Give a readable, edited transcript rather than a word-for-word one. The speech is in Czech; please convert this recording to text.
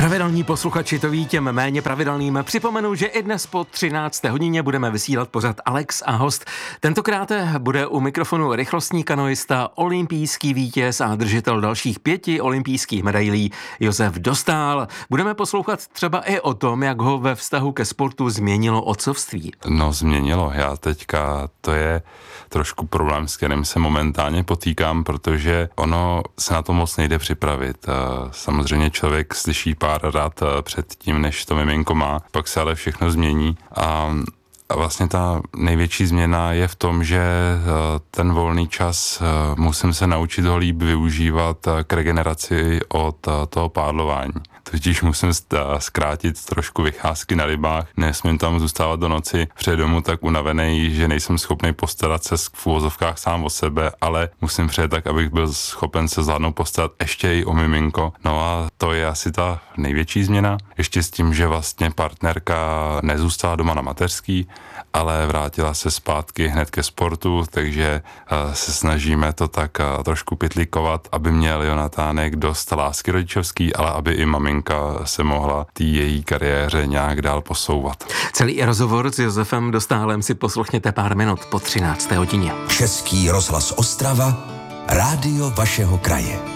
Pravidelní posluchači to ví, těm méně pravidelným připomenu, že i dnes po 13. hodině budeme vysílat pořad Alex a host. Tentokrát bude u mikrofonu rychlostní kanoista, olympijský vítěz a držitel dalších 5 olympijských medailí Josef Dostál. Budeme poslouchat třeba i o tom, jak ho ve vztahu ke sportu změnilo otcovství. No změnilo, já teďka, to je trošku problém, s kterým se momentálně potýkám, protože ono se na to moc nejde připravit. Samozřejmě člověk slyší pár rad před tím, než to miminko má, pak se ale všechno změní a vlastně ta největší změna je v tom, že ten volný čas musím se naučit ho líp využívat k regeneraci od toho pádlování. Totiž musím zkrátit trošku vycházky na rybách, nesmím tam zůstávat do noci před domu tak unavený, že nejsem schopný postarat se v uvozovkách sám o sebe, ale musím přijet tak, abych byl schopen se zvládnout postarat ještě i o miminko. No a to je asi ta největší změna. Ještě s tím, že vlastně partnerka nezůstala doma na mateřský, ale vrátila se zpátky hned ke sportu, takže se snažíme to tak trošku pytlíkovat, aby měl Jonatánek dost lásky rodičovský, ale aby i maminka se mohla té její kariéře nějak dál posouvat. Celý rozhovor s Josefem Dostálem si poslechněte pár minut po 13. hodině. Český rozhlas Ostrava, rádio vašeho kraje.